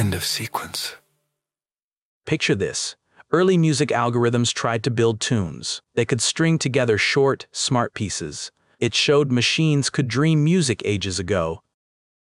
End of sequence. Picture this. Early music algorithms tried to build tunes. They could string together short, smart pieces. It showed machines could dream music ages ago,